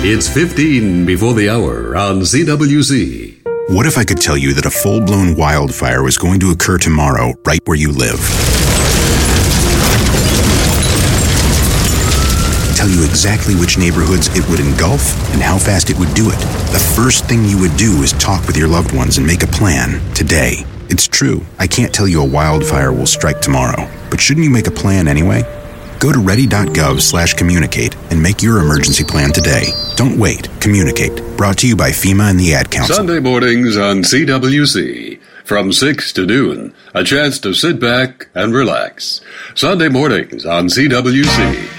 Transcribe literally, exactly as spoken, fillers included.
It's fifteen before the hour on C W Z. What if I could tell you that a full-blown wildfire was going to occur tomorrow right where you live? Tell you exactly which neighborhoods it would engulf and how fast it would do it. The first thing you would do is talk with your loved ones and make a plan today. It's true, I can't tell you a wildfire will strike tomorrow, but shouldn't you make a plan anyway? Go to ready.gov slash communicate and make your emergency plan today. Don't wait. Communicate. Brought to you by FEMA and the Ad Council. Sunday mornings on C W C. From six to noon. A chance to sit back and relax. Sunday mornings on C W C.